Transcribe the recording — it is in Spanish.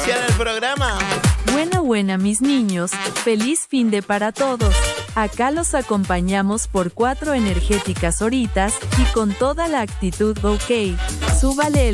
iniciar el programa. Buena, mis niños. Feliz fin de para todos. Acá los acompañamos por 4 energéticas horitas y con toda la actitud, ok. Súbale el